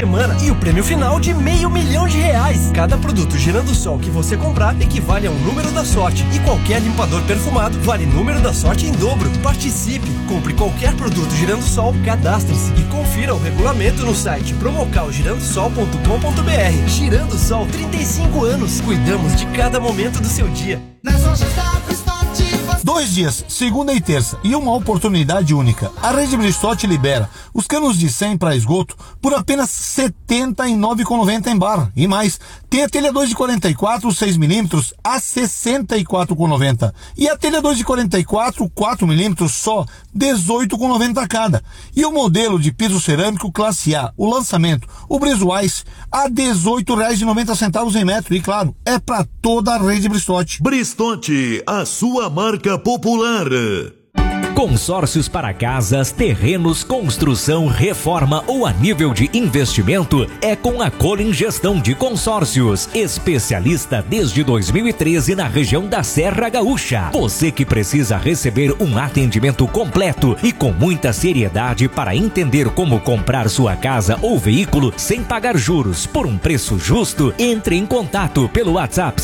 semana e o prêmio final de R$500 mil. Cada produto Girando Sol que você comprar equivale a um número da sorte e qualquer limpador perfumado vale número da sorte em dobro. Participe, compre qualquer produto Girando Sol, cadastre-se e confira o regulamento no site promocalgirandosol.com.br. Girando Sol, 35 anos. Cuidamos de cada momento do seu dia. Nas lojas da Bristol. 2 dias, segunda e terça, e uma oportunidade única. A Rede Bristol libera os canos de 100 para esgoto por apenas R$ 79,90 em barra. E mais, tem a telha 2 de 44, 6mm a R$ 64,90. E a telha 2 de 44, 4mm só R$ 18,90 cada. E o modelo de piso cerâmico classe A, o lançamento, o Breezewise, a R$ 18,90 em metro. E claro, é para toda a Rede Bristol. Bristol, a sua marca popular. Consórcios para casas, terrenos, construção, reforma ou a nível de investimento é com a Colin Gestão de Consórcios, especialista desde 2013 na região da Serra Gaúcha. Você que precisa receber um atendimento completo e com muita seriedade para entender como comprar sua casa ou veículo sem pagar juros por um preço justo, entre em contato pelo WhatsApp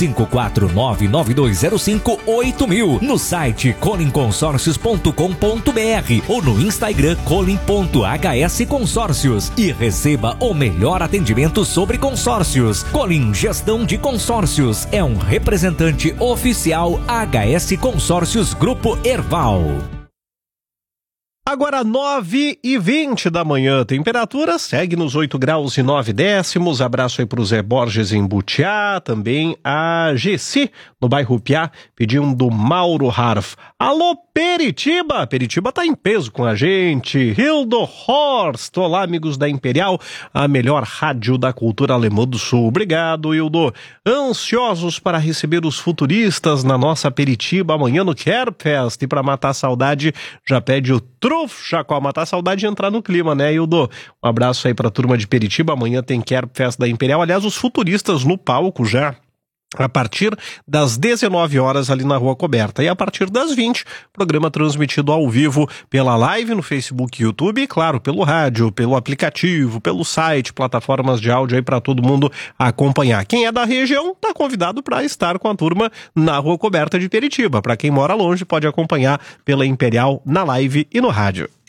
54992058000, no site colinconsórcios.com.br ou no Instagram colin.hs consórcios e receba o melhor atendimento sobre consórcios. Colin Gestão de Consórcios é um representante oficial HS Consórcios Grupo Erval. Agora 9h20 da manhã, temperatura segue nos 8 graus e 9 décimos. Abraço aí pro Zé Borges em Butiá, também a Gessi no bairro Piá, pedindo Mauro Harf. Alô Peritiba, Peritiba tá em peso com a gente. Hildo Horst, olá amigos da Imperial, a melhor rádio da cultura alemã do sul. Obrigado, Hildo. Ansiosos para receber os futuristas na nossa Peritiba amanhã no Kerbfest, e para matar a saudade já pede o Chacó, matar a saudade de entrar no clima, né, Hildo? Um abraço aí pra turma de Peritiba. Amanhã tem Kerbfest da Imperial. Aliás, os futuristas no palco já a partir das 19 horas ali na Rua Coberta. E a partir das 20, programa transmitido ao vivo pela live no Facebook e YouTube, e claro, pelo rádio, pelo aplicativo, pelo site, plataformas de áudio aí para todo mundo acompanhar. Quem é da região tá convidado para estar com a turma na Rua Coberta de Peritiba. Para quem mora longe, pode acompanhar pela Imperial na live e no rádio.